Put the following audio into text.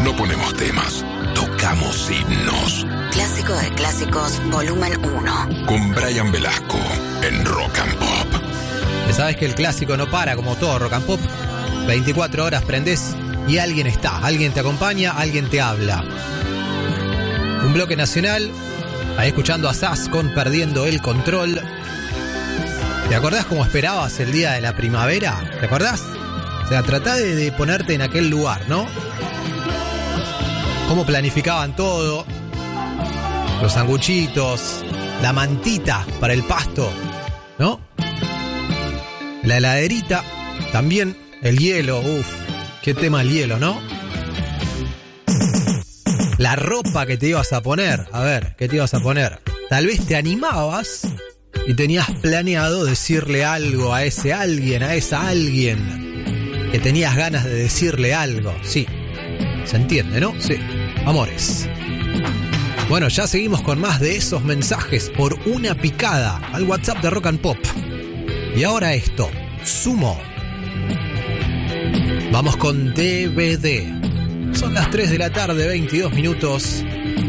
No ponemos temas, tocamos himnos. Clásico de Clásicos, volumen 1. Con Brian Velasco en Rock and Pop. Ya sabes que el clásico no para, como todo Rock and Pop. 24 horas prendés y alguien está. Alguien te acompaña, alguien te habla. Un bloque nacional. Ahí escuchando a Sass con Perdiendo el Control. ¿Te acordás cómo esperabas el día de la primavera? ¿Te acordás? O sea, tratá de ponerte en aquel lugar, ¿no? Cómo planificaban todo. Los sanguchitos, la mantita para el pasto, ¿no? La heladerita, también el hielo, uff, qué tema el hielo, ¿no? La ropa que te ibas a poner, a ver, ¿qué te ibas a poner? Tal vez te animabas y tenías planeado decirle algo a ese alguien, a esa alguien, que tenías ganas de decirle algo, sí, se entiende, ¿no? Sí, amores. Bueno, ya seguimos con más de esos mensajes por una picada al WhatsApp de Rock and Pop. Y ahora esto, Sumo. Vamos con DVD. Son las 3 de la tarde, 22 minutos.